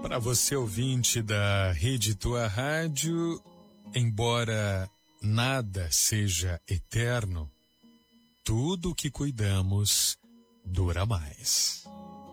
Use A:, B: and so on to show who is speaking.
A: Para você ouvinte da Rede Tua Rádio, embora nada seja eterno, tudo que cuidamos dura mais.